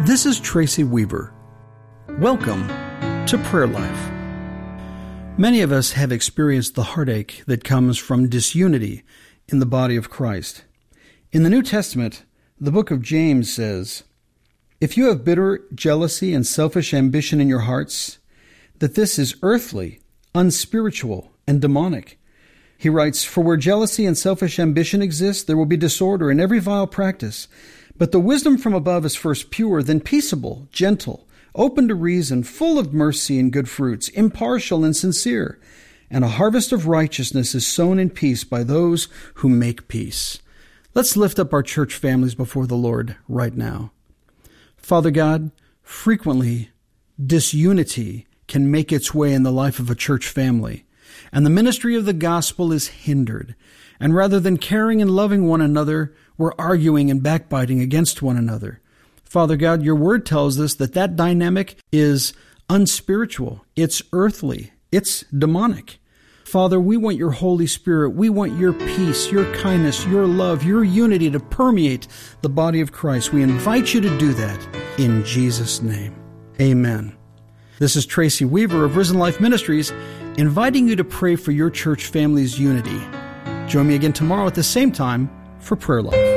This is Tracy Weaver. Welcome to Prayer Life. Many of us have experienced the heartache that comes from disunity in the body of Christ. In the New Testament, the book of James says, "If you have bitter jealousy and selfish ambition in your hearts, that this is earthly, unspiritual, and demonic." He writes, "For where jealousy and selfish ambition exist, there will be disorder in every vile practice. But the wisdom from above is first pure, then peaceable, gentle, open to reason, full of mercy and good fruits, impartial and sincere. And a harvest of righteousness is sown in peace by those who make peace." Let's lift up our church families before the Lord right now. Father God, frequently disunity can make its way in the life of a church family, and the ministry of the gospel is hindered. And rather than caring and loving one another, we're arguing and backbiting against one another. Father God, your word tells us that that dynamic is unspiritual, it's earthly, it's demonic. Father, we want your Holy Spirit, we want your peace, your kindness, your love, your unity to permeate the body of Christ. We invite you to do that in Jesus' name. Amen. This is Tracy Weaver of Risen Life Ministries, inviting you to pray for your church family's unity. Join me again tomorrow at the same time for Prayer Life.